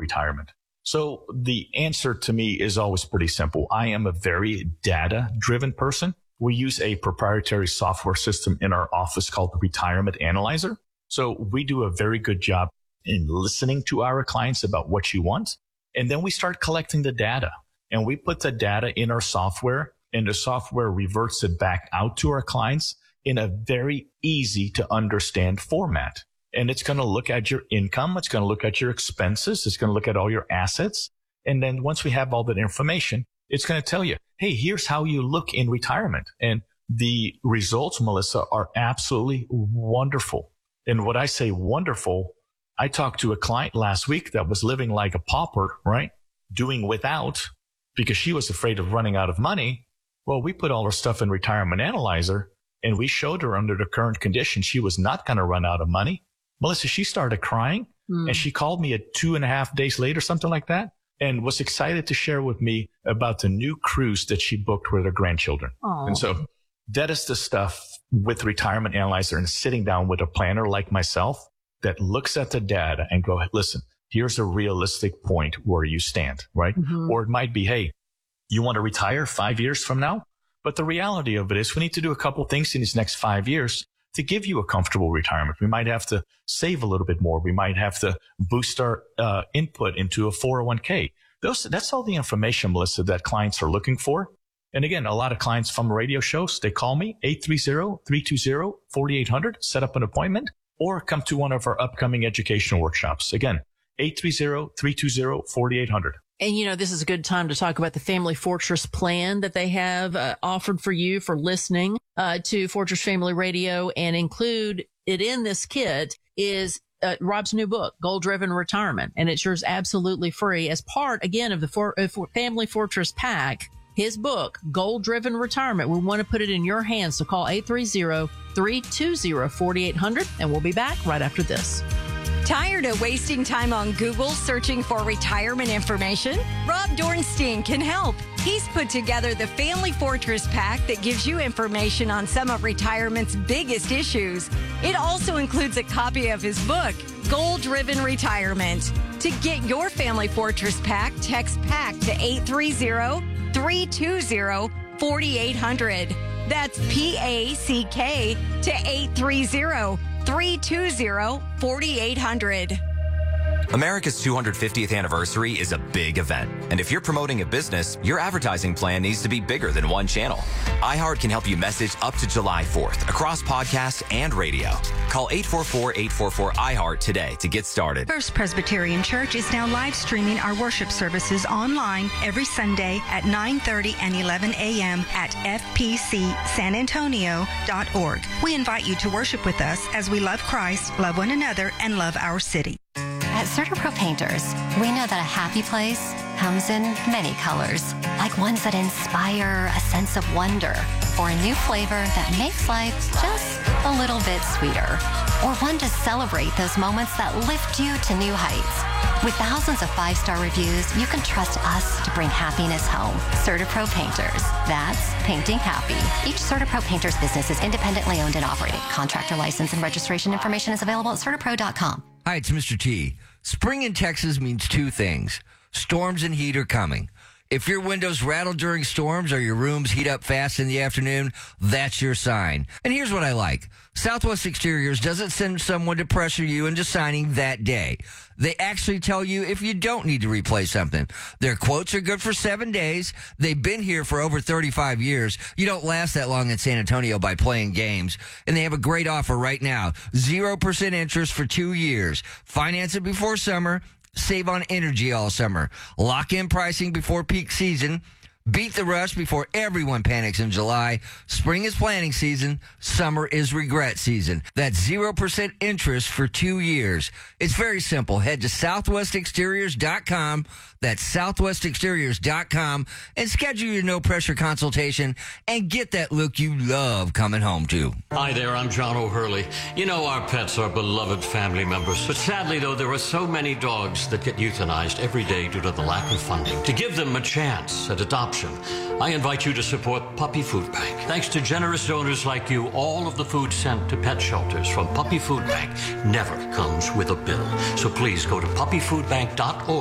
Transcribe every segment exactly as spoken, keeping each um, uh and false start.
retirement? So the answer to me is always pretty simple. I am a very data-driven person. We use a proprietary software system in our office called the Retirement Analyzer. So we do a very good job in listening to our clients about what you want. And then we start collecting the data, and we put the data in our software, and the software reverts it back out to our clients in a very easy to understand format. And it's going to look at your income. It's going to look at your expenses. It's going to look at all your assets. And then once we have all that information, it's going to tell you, hey, here's how you look in retirement. And the results, Melissa, are absolutely wonderful. And when I say wonderful, I talked to a client last week that was living like a pauper, right? Doing without because she was afraid of running out of money. Well, we put all her stuff in Retirement Analyzer, and we showed her under the current conditions she was not going to run out of money. Melissa, she started crying, mm. and she called me at two and a half days later, something like that, and was excited to share with me about the new cruise that she booked with her grandchildren. Aww. And so that is the stuff with Retirement Analyzer and sitting down with a planner like myself that looks at the data and go, listen, here's a realistic point where you stand, right? Mm-hmm. Or it might be, hey, you want to retire five years from now? But the reality of it is we need to do a couple things in these next five years to give you a comfortable retirement. We might have to save a little bit more. We might have to boost our uh, input into a four oh one k. Those, that's all the information, Melissa, that clients are looking for. And again, a lot of clients from radio shows, they call me eight three zero, three two zero, four eight zero zero, set up an appointment, or come to one of our upcoming educational workshops. Again, eight three zero, three two zero, four eight zero zero. And, you know, this is a good time to talk about the Family Fortress plan that they have uh, offered for you for listening uh, to Fortress Family Radio, and include it in this kit is uh, Rob's new book, Goal Driven Retirement. And it's yours absolutely free as part, again, of the For- uh, For- Family Fortress pack. His book, Goal Driven Retirement. We want to put it in your hands. So call eight three zero, three two zero, four eight zero zero, and we'll be back right after this. Tired of wasting time on Google searching for retirement information? Rob Dornstein can help. He's put together the Family Fortress Pack that gives you information on some of retirement's biggest issues. It also includes a copy of his book, Goal Driven Retirement. To get your Family Fortress Pack, text PACK to eight three zero, three two zero, four eight zero zero. That's P A C K to eight three zero, three two zero, four eight zero zero. America's two hundred fiftieth anniversary is a big event. And if you're promoting a business, your advertising plan needs to be bigger than one channel. iHeart can help you message up to July fourth across podcasts and radio. Call eight four four, eight four four, iHeart today to get started. First Presbyterian Church is now live streaming our worship services online every Sunday at nine thirty and eleven a.m. at f p c san antonio dot org. We invite you to worship with us as we love Christ, love one another, and love our city. At CertaPro Painters, we know that a happy place comes in many colors, like ones that inspire a sense of wonder, or a new flavor that makes life just a little bit sweeter, or one to celebrate those moments that lift you to new heights. With thousands of five-star reviews, you can trust us to bring happiness home. CertaPro Painters. That's painting happy. Each CertaPro Painters business is independently owned and operated. Contractor license and registration information is available at certapro dot com. Hi, it's Mister T. Spring in Texas means two things. Storms and heat are coming. If your windows rattle during storms or your rooms heat up fast in the afternoon, that's your sign. And here's what I like. Southwest Exteriors doesn't send someone to pressure you into signing that day. They actually tell you if you don't need to replace something. Their quotes are good for seven days. They've been here for over thirty-five years. You don't last that long in San Antonio by playing games. And they have a great offer right now. zero percent interest for two years. Finance it before summer. Save on energy all summer. Lock in pricing before peak season. Beat the rush before everyone panics in July. Spring is planning season. Summer is regret season. That's zero percent interest for two years. It's very simple. Head to southwest exteriors dot com. That's southwest exteriors dot com and schedule your no-pressure consultation and get that look you love coming home to. Hi there, I'm John O'Hurley. You know our pets are beloved family members, but sadly, though, there are so many dogs that get euthanized every day due to the lack of funding. To give them a chance at adoption, I invite you to support Puppy Food Bank. Thanks to generous donors like you, all of the food sent to pet shelters from Puppy Food Bank never comes with a bill. So please go to puppy food bank dot org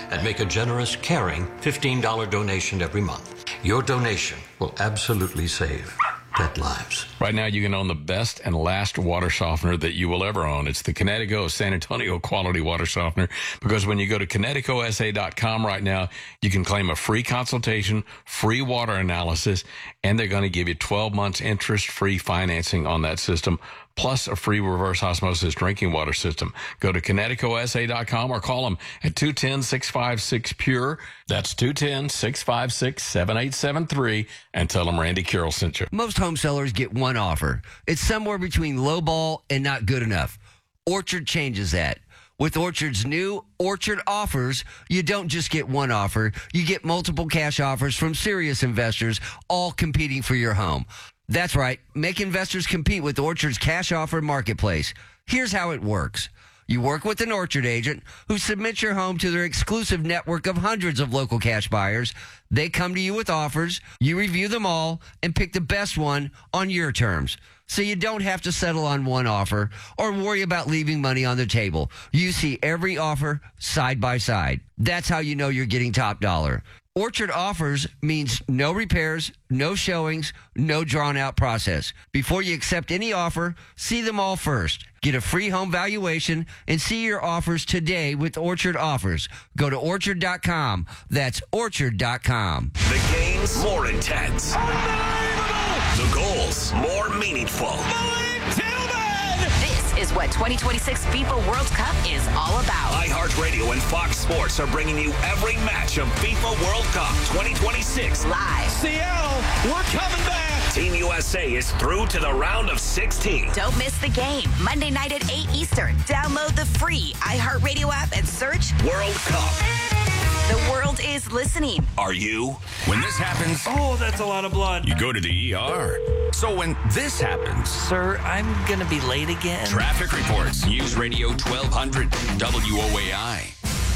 and make a generous, caring fifteen dollars donation every month. Your donation will absolutely save pet lives. Right now, you can own the best and last water softener that you will ever own. It's the Kinetico San Antonio Quality Water Softener, because when you go to Kinetico S A dot com right now, you can claim a free consultation, free water analysis, and they're going to give you twelve months interest-free financing on that system, plus a free reverse osmosis drinking water system. Go to Kinetico S A dot com or call them at two one zero, six five six, P U R E. That's two one zero, six five six, seven eight seven three, and tell them Randy Carroll sent you. Most home sellers get one offer. It's somewhere between low ball and not good enough. Orchard changes that. With Orchard's new Orchard Offers, you don't just get one offer. You get multiple cash offers from serious investors, all competing for your home. That's right. Make investors compete with Orchard's cash offer marketplace. Here's how it works. You work with an Orchard agent who submits your home to their exclusive network of hundreds of local cash buyers. They come to you with offers. You review them all and pick the best one on your terms. So you don't have to settle on one offer or worry about leaving money on the table. You see every offer side by side. That's how you know you're getting top dollar. Orchard Offers means no repairs, no showings, no drawn-out process. Before you accept any offer, see them all first. Get a free home valuation and see your offers today with Orchard Offers. Go to orchard dot com. That's orchard dot com. The game's more intense. The goals more meaningful. Is what twenty twenty-six FIFA World Cup is all about. iHeartRadio and Fox Sports are bringing you every match of FIFA World Cup twenty twenty-six. Live. Seattle, we're coming back. Team U S A is through to the round of sixteen. Don't miss the game. Monday night at eight Eastern. Download the free iHeartRadio app and search World Cup. The world is listening. Are you? When this happens, oh, that's a lot of blood. You go to the E R. So when this happens, sir, I'm going to be late again. Traffic reports. News Radio twelve hundred W O A I.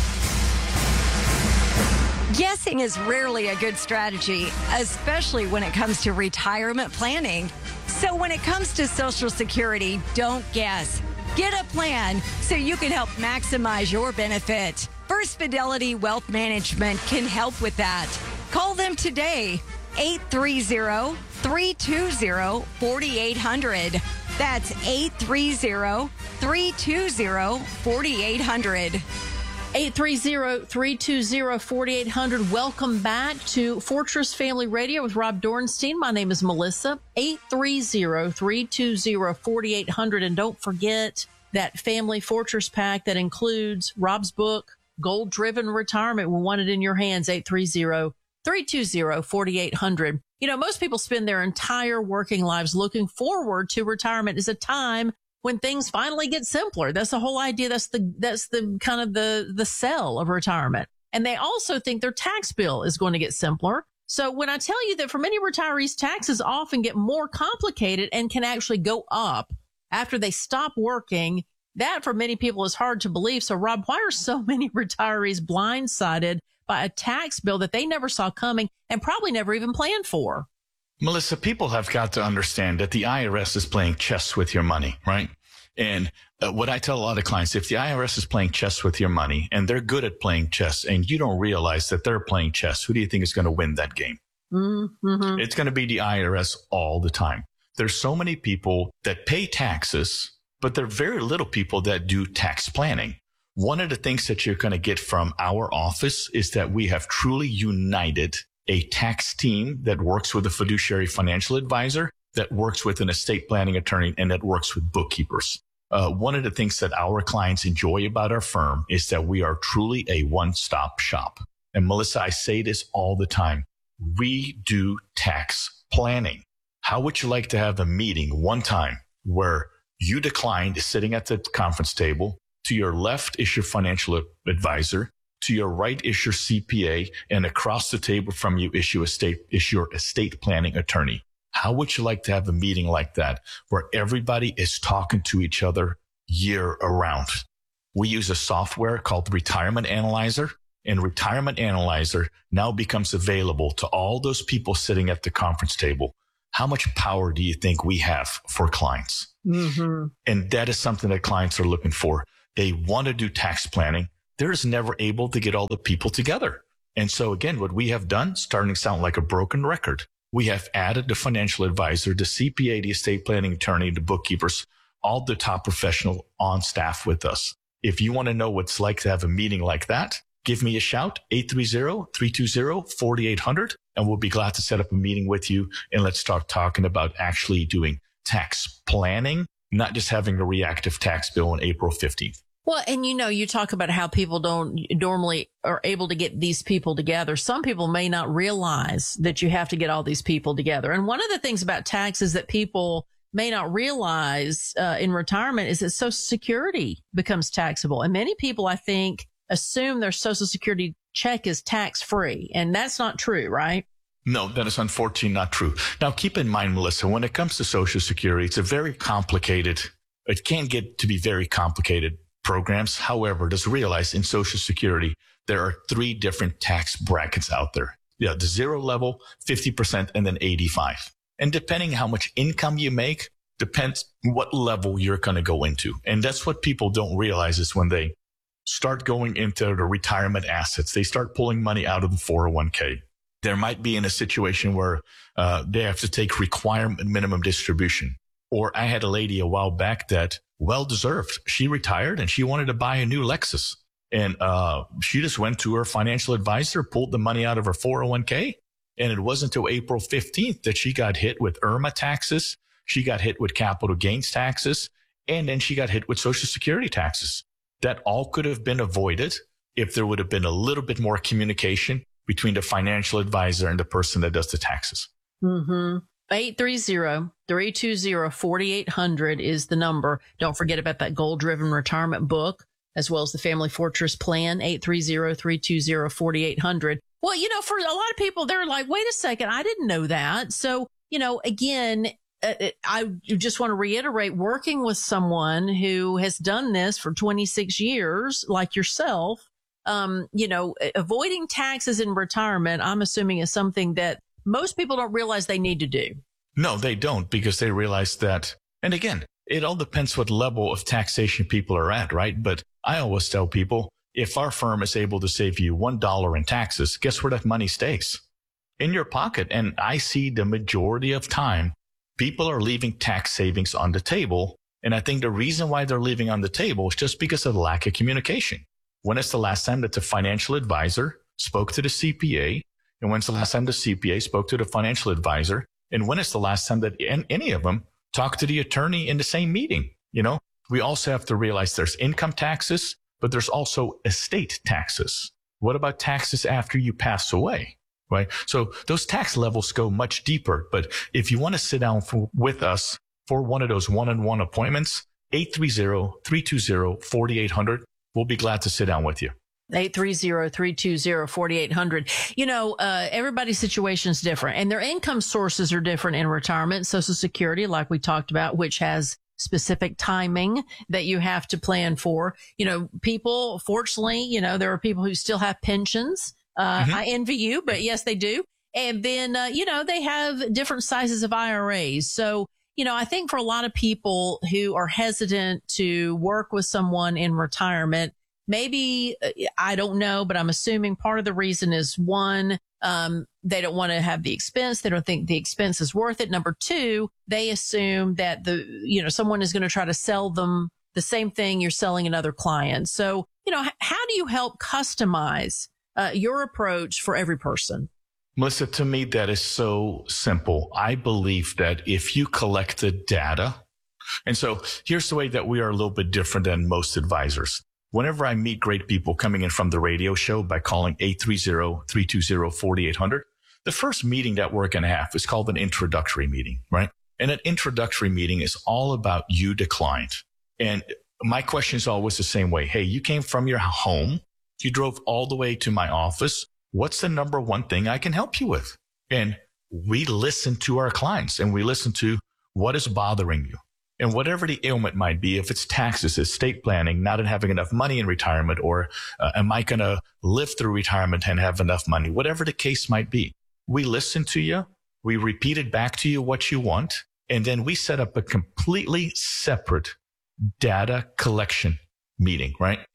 Guessing is rarely a good strategy, especially when it comes to retirement planning. So when it comes to Social Security, don't guess. Get a plan so you can help maximize your benefit. First Fidelity Wealth Management can help with that. Call them today, eight three zero, three two zero, four eight zero zero. That's eight three zero, three two zero, four eight zero zero. eight three zero, three two zero, four eight zero zero. Welcome back to Fortress Family Radio with Rob Dornstein. My name is Melissa. eight three zero, three two zero, four eight zero zero. And don't forget that Family Fortress Pack that includes Rob's book, Goal Driven Retirement. We want it in your hands. eight three zero, three two zero, four eight zero zero. You know, most people spend their entire working lives looking forward to retirement as a time when things finally get simpler. That's the whole idea. That's the, that's the kind of the, the sell of retirement. And they also think their tax bill is going to get simpler. So when I tell you that for many retirees, taxes often get more complicated and can actually go up after they stop working, that for many people is hard to believe. So Rob, why are so many retirees blindsided by a tax bill that they never saw coming and probably never even planned for? Melissa, people have got to understand that the I R S is playing chess with your money, right? And uh, what I tell a lot of clients, if the I R S is playing chess with your money and they're good at playing chess and you don't realize that they're playing chess, who do you think is going to win that game? Mm-hmm. It's going to be the I R S all the time. There's so many people that pay taxes, but there are very little people that do tax planning. One of the things that you're going to get from our office is that we have truly united a tax team that works with a fiduciary financial advisor, that works with an estate planning attorney, and that works with bookkeepers. Uh, one of the things that our clients enjoy about our firm is that we are truly a one-stop shop. And Melissa, I say this all the time. We do tax planning. How would you like to have a meeting one time where you declined sitting at the conference table? To your left is your financial advisor. To your right is your C P A. And across the table from you is your estate, is your estate planning attorney. How would you like to have a meeting like that where everybody is talking to each other year around? We use a software called Retirement Analyzer, and Retirement Analyzer now becomes available to all those people sitting at the conference table. How much power do you think we have for clients? Mm-hmm. And that is something that clients are looking for. They want to do tax planning. there's never able to get all the people together. And so again, what we have done, starting to sound like a broken record, we have added the financial advisor, the C P A, the estate planning attorney, the bookkeepers, all the top professional on staff with us. If you want to know what it's like to have a meeting like that, give me a shout, eight three zero, three two zero, four eight zero zero, and we'll be glad to set up a meeting with you. And let's start talking about actually doing tax planning, not just having a reactive tax bill on April fifteenth. Well, and you know, you talk about how people don't normally are able to get these people together. Some people may not realize that you have to get all these people together. And one of the things about taxes that people may not realize uh, in retirement is that Social Security becomes taxable. And many people, I think, assume their Social Security check is tax free. And that's not true, right? No, that is unfortunately not true. Now, keep in mind, Melissa, when it comes to Social Security, it's a very complicated, it can get to be very complicated programs. However, just realize in Social Security, there are three different tax brackets out there. Yeah, the zero level, fifty percent, and then eighty-five. And depending how much income you make, depends what level you're going to go into. And that's what people don't realize is when they start going into the retirement assets, they start pulling money out of the four oh one k. There might be in a situation where uh, they have to take requirement minimum distribution. Or I had a lady a while back that well-deserved. She retired and she wanted to buy a new Lexus. And uh she just went to her financial advisor, pulled the money out of her four oh one k. And it wasn't until April fifteenth that she got hit with IRMA taxes. She got hit with capital gains taxes. And then she got hit with Social Security taxes. That all could have been avoided if there would have been a little bit more communication between the financial advisor and the person that does the taxes. Mm-hmm. eight three zero, three two zero, four eight zero zero is the number. Don't forget about that goal-driven retirement book, as well as the Family Fortress plan, eight three zero, three two zero, four eight zero zero. Well, you know, for a lot of people, they're like, wait a second, I didn't know that. So, you know, again, uh, I just want to reiterate, working with someone who has done this for twenty-six years, like yourself, um, you know, avoiding taxes in retirement, I'm assuming is something that most people don't realize they need to do. No, they don't, because they realize that. And again, it all depends what level of taxation people are at, right? But I always tell people, if our firm is able to save you one dollar in taxes, guess where that money stays? In your pocket. And I see the majority of time, people are leaving tax savings on the table. And I think the reason why they're leaving on the table is just because of lack of communication. When is the last time that the financial advisor spoke to the C P A? And when's the last time the C P A spoke to the financial advisor? And when is the last time that any of them talked to the attorney in the same meeting? You know, we also have to realize there's income taxes, but there's also estate taxes. What about taxes after you pass away? Right? So those tax levels go much deeper. But if you want to sit down for, with us for one of those one-on-one appointments, eight three zero, three two zero, four eight zero zero, we'll be glad to sit down with you. eight three zero, three two zero, four eight zero zero. You know, uh, everybody's situation is different and their income sources are different in retirement. Social Security, like we talked about, which has specific timing that you have to plan for. You know, people, fortunately, you know, there are people who still have pensions. Uh, mm-hmm. I envy you, but yes, they do. And then, uh, you know, they have different sizes of I R As. So, you know, I think for a lot of people who are hesitant to work with someone in retirement, maybe, I don't know, but I'm assuming part of the reason is one, um, they don't want to have the expense. They don't think the expense is worth it. Number two, they assume that the, you know, someone is going to try to sell them the same thing you're selling another client. So, you know, h- how do you help customize uh, your approach for every person? Melissa, to me, that is so simple. I believe that if you collect the data, and so here's the way that we are a little bit different than most advisors. Whenever I meet great people coming in from the radio show by calling eight three zero, three two zero, four eight zero zero, the first meeting that we're going to have is called an introductory meeting, right? And an introductory meeting is all about you, the client. And my question is always the same way. Hey, you came from your home. You drove all the way to my office. What's the number one thing I can help you with? And we listen to our clients and we listen to what is bothering you. And whatever the ailment might be, if it's taxes, estate planning, not having enough money in retirement, or uh, am I going to live through retirement and have enough money, whatever the case might be, we listen to you. We repeat it back to you what you want. And then we set up a completely separate data collection meeting, right?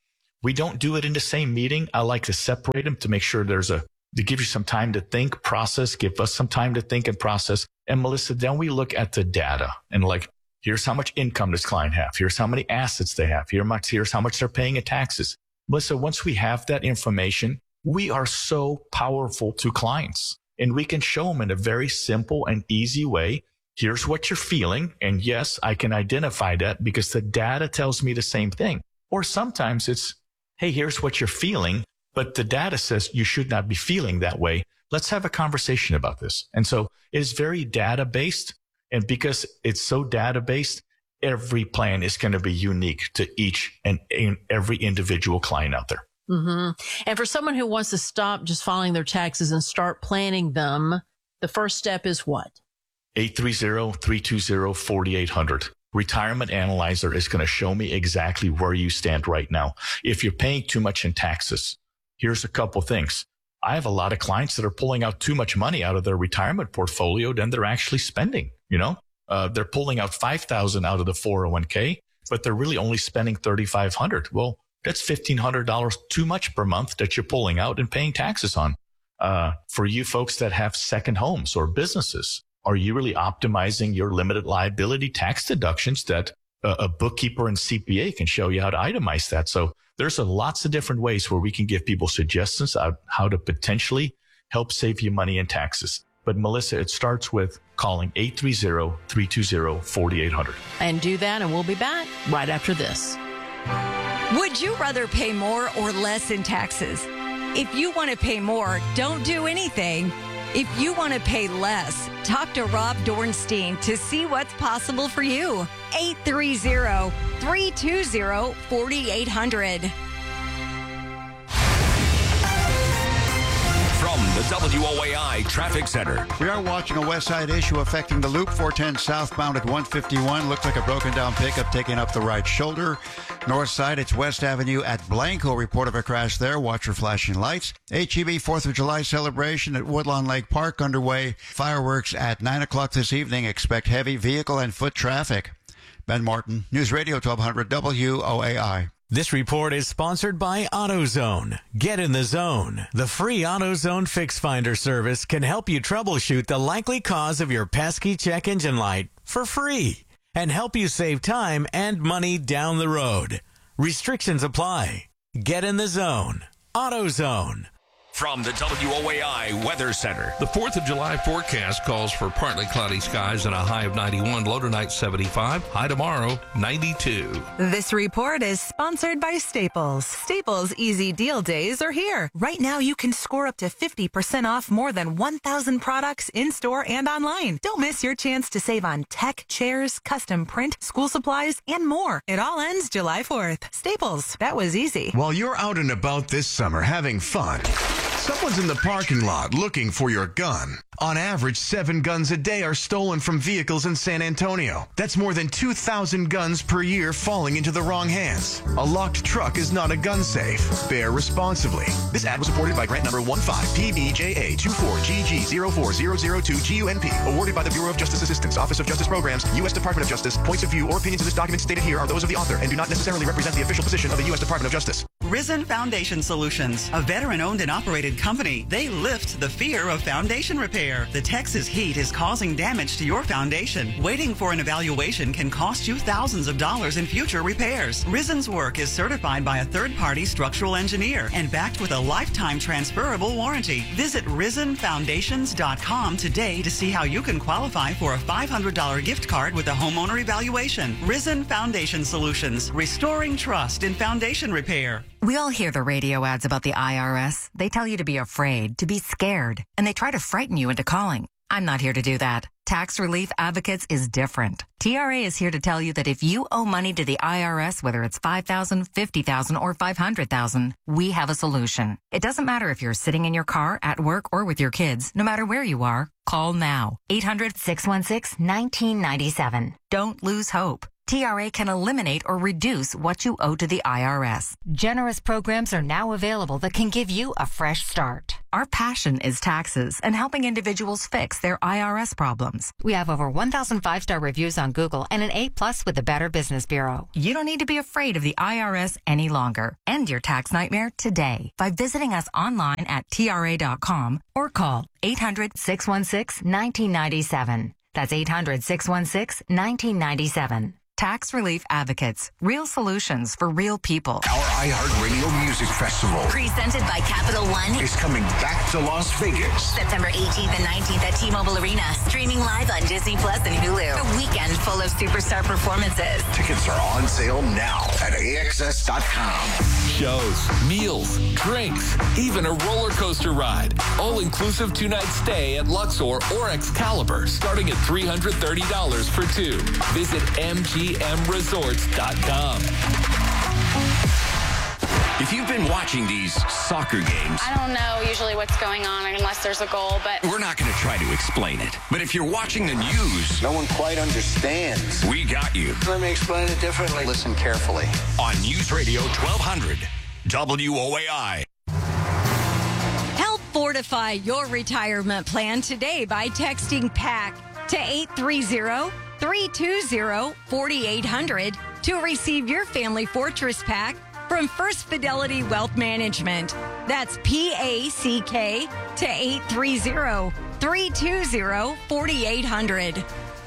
We don't do it in the same meeting. I like to separate them to make sure there's a, to give you some time to think, process, give us some time to think and process. And Melissa, then we look at the data and like, here's how much income this client have. Here's how many assets they have. Here much, here's how much they're paying in taxes. Melissa, once we have that information, we are so powerful to clients and we can show them in a very simple and easy way. Here's what you're feeling. And yes, I can identify that because the data tells me the same thing. Or sometimes it's, hey, here's what you're feeling, but the data says you should not be feeling that way. Let's have a conversation about this. And so it is very data-based. And because it's so data-based, every plan is going to be unique to each and every individual client out there. Mm-hmm. And for someone who wants to stop just filing their taxes and start planning them, the first step is what? eight three zero, three two zero, four eight zero zero. Retirement Analyzer is going to show me exactly where you stand right now. If you're paying too much in taxes, here's a couple things. I have a lot of clients that are pulling out too much money out of their retirement portfolio than they're actually spending. You know, uh, they're pulling out five thousand dollars out of the four oh one k, but they're really only spending thirty-five hundred dollars. Well, that's fifteen hundred dollars too much per month that you're pulling out and paying taxes on. Uh, for you folks that have second homes or businesses, are you really optimizing your limited liability tax deductions that a, a bookkeeper and C P A can show you how to itemize that? So there's a lots of different ways where we can give people suggestions on how to potentially help save you money in taxes. But Melissa, it starts with calling eight three zero, three two zero, four eight zero zero. And do that, and we'll be back right after this. Would you rather pay more or less in taxes? If you want to pay more, don't do anything. If you want to pay less, talk to Rob Dornstein to see what's possible for you. eight three zero, three two zero, four eight zero zero. From the W O A I Traffic Center. We are watching a west side issue affecting the loop. four ten southbound at one fifty-one. Looks like a broken down pickup taking up the right shoulder. North side, it's West Avenue at Blanco. Report of a crash there. Watch for flashing lights. H E B fourth of July celebration at Woodlawn Lake Park underway. Fireworks at nine o'clock this evening. Expect heavy vehicle and foot traffic. Ben Martin, News Radio twelve hundred W O A I. This report is sponsored by AutoZone. Get in the zone. The free AutoZone Fix Finder service can help you troubleshoot the likely cause of your pesky check engine light for free and help you save time and money down the road. Restrictions apply. Get in the zone. AutoZone. From the W O A I Weather Center. The fourth of July forecast calls for partly cloudy skies and a high of ninety-one, low tonight seventy-five, high tomorrow ninety-two. This report is sponsored by Staples. Staples Easy Deal Days are here. Right now you can score up to fifty percent off more than one thousand products in-store and online. Don't miss your chance to save on tech, chairs, custom print, school supplies, and more. It all ends July fourth. Staples, that was easy. While you're out and about this summer having fun, someone's in the parking lot looking for your gun. On average, seven guns a day are stolen from vehicles in San Antonio. That's more than two thousand guns per year falling into the wrong hands. A locked truck is not a gun safe. Bear responsibly. This ad was supported by grant number one five P B J A two four G G zero four zero zero two G U N P, awarded by the Bureau of Justice Assistance, Office of Justice Programs, U S Department of Justice. Points of view or opinions in this document stated here are those of the author and do not necessarily represent the official position of the U S Department of Justice. Risen Foundation Solutions, a veteran-owned and operated company. They lift the fear of foundation repair. The Texas heat is causing damage to your foundation. Waiting for an evaluation can cost you thousands of dollars in future repairs. Risen's work is certified by a third-party structural engineer and backed with a lifetime transferable warranty. Visit risen foundations dot com today to see how you can qualify for a five hundred dollars gift card with a homeowner evaluation. Risen Foundation Solutions, restoring trust in foundation repair. We all hear the radio ads about the I R S. They tell you to be afraid, to be scared, and they try to frighten you into calling. I'm not here to do that. Tax Relief Advocates is different. T R A is here to tell you that if you owe money to the I R S, whether it's five thousand dollars, fifty thousand dollars, or five hundred thousand dollars, we have a solution. It doesn't matter if you're sitting in your car, at work, or with your kids. No matter where you are, call now. eight hundred, six one six, one nine nine seven. Don't lose hope. T R A can eliminate or reduce what you owe to the I R S. Generous programs are now available that can give you a fresh start. Our passion is taxes and helping individuals fix their I R S problems. We have over one thousand five-star reviews on Google and an A plus with the Better Business Bureau. You don't need to be afraid of the I R S any longer. End your tax nightmare today by visiting us online at T R A dot com or call eight hundred, six one six, one nine nine seven. That's eight hundred, six one six, one nine nine seven. Tax Relief Advocates. Real solutions for real people. Our iHeartRadio Music Festival, Presented by Capital One, is coming back to Las Vegas. September eighteenth and nineteenth at T-Mobile Arena. Streaming live on Disney Plus and Hulu. A weekend full of superstar performances. Tickets are on sale now at A X S dot com. Shows, meals, drinks, even a roller coaster ride. All-inclusive two-night stay at Luxor or Excalibur, starting at three hundred thirty dollars for two. Visit M G M resorts dot com. If you've been watching these soccer games, I don't know usually what's going on unless there's a goal, but we're not going to try to explain it. But if you're watching the news, no one quite understands. We got you. Let me explain it differently. Listen carefully. On News Radio twelve hundred, W O A I. Help fortify your retirement plan today by texting PACK to eight three zero, three two zero, four eight zero zero to receive your Family Fortress Pack from First Fidelity Wealth Management. That's P A C K to eight three zero, three two zero, four eight zero zero.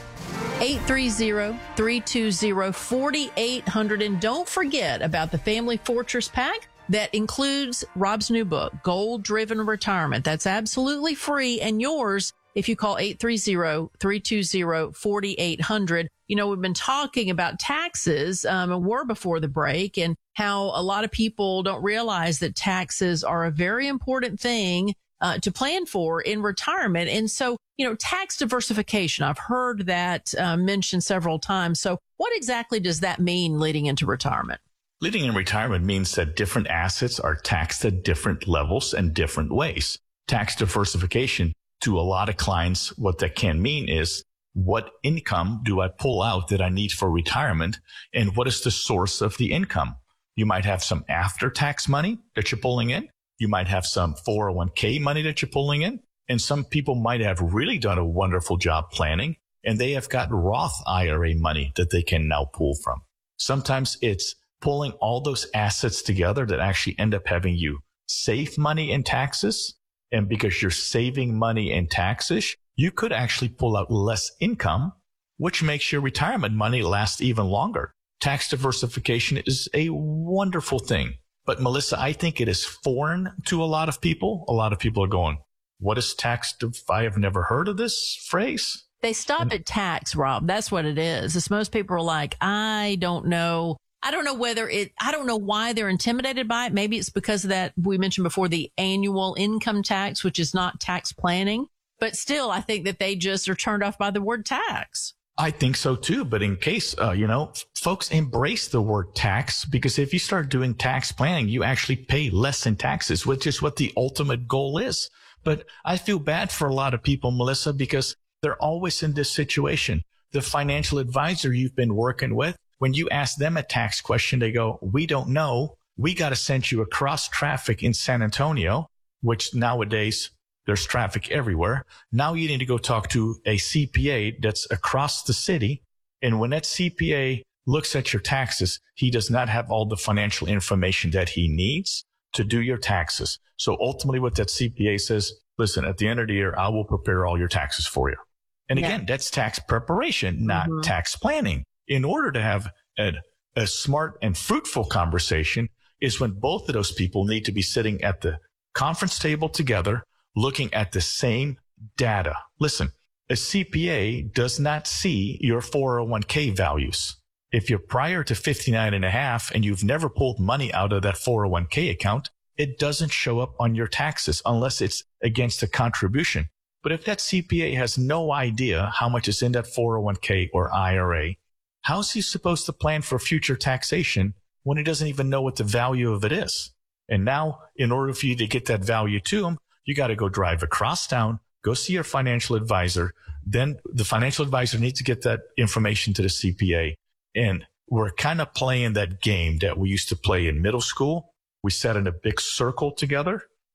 eight three zero, three two zero, four eight zero zero. And don't forget about the Family Fortress Pack that includes Rob's new book, Goal Driven Retirement. That's absolutely free and yours if you call eight three zero, three two zero, four eight zero zero. You know, we've been talking about taxes, um, and were before the break, and how a lot of people don't realize that taxes are a very important thing uh, to plan for in retirement. And so, you know, tax diversification, I've heard that uh, mentioned several times. So what exactly does that mean leading into retirement? Leading in retirement means that different assets are taxed at different levels and different ways. Tax diversification, to a lot of clients, what that can mean is, what income do I pull out that I need for retirement? And what is the source of the income? You might have some after-tax money that you're pulling in. You might have some four oh one k money that you're pulling in. And some people might have really done a wonderful job planning, and they have got Roth I R A money that they can now pull from. Sometimes it's pulling all those assets together that actually end up having you save money in taxes. And because you're saving money in taxes, you could actually pull out less income, which makes your retirement money last even longer. Tax diversification is a wonderful thing. But Melissa, I think it is foreign to a lot of people. A lot of people are going, what is tax? Dif- I have never heard of this phrase. They stop at tax, Rob. That's what it is. It's most people are like, I don't know. I don't know whether it, I don't know why they're intimidated by it. Maybe it's because of that, we mentioned before, the annual income tax, which is not tax planning. But still, I think that they just are turned off by the word tax. I think so too. But in case, uh, you know, folks embrace the word tax, because if you start doing tax planning, you actually pay less in taxes, which is what the ultimate goal is. But I feel bad for a lot of people, Melissa, because they're always in this situation. The financial advisor you've been working with, when you ask them a tax question, they go, we don't know. We got to send you across traffic in San Antonio, which nowadays there's traffic everywhere. Now you need to go talk to a C P A that's across the city. And when that C P A looks at your taxes, he does not have all the financial information that he needs to do your taxes. So ultimately what that C P A says, listen, at the end of the year, I will prepare all your taxes for you. And again, yeah. that's tax preparation, not mm-hmm. tax planning. In order to have a, a smart and fruitful conversation is when both of those people need to be sitting at the conference table together, looking at the same data. Listen, a C P A does not see your four oh one k values. If you're prior to fifty-nine and a half and you've never pulled money out of that four oh one k account, it doesn't show up on your taxes unless it's against a contribution. But if that C P A has no idea how much is in that four oh one k or I R A, how's he supposed to plan for future taxation when he doesn't even know what the value of it is? And now, in order for you to get that value to him, you got to go drive across town, go see your financial advisor. Then the financial advisor needs to get that information to the C P A. And we're kind of playing that game that we used to play in middle school. We sat in a big circle together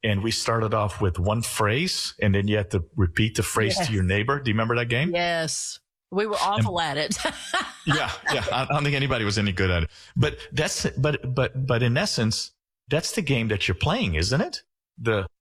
And we started off with one phrase, and then you had to repeat the phrase Yes. to your neighbor. Do you remember that game? Yes. We were awful at it. yeah, yeah. I don't think anybody was any good at it. But that's but but but in essence, that's the game that you're playing, isn't it? The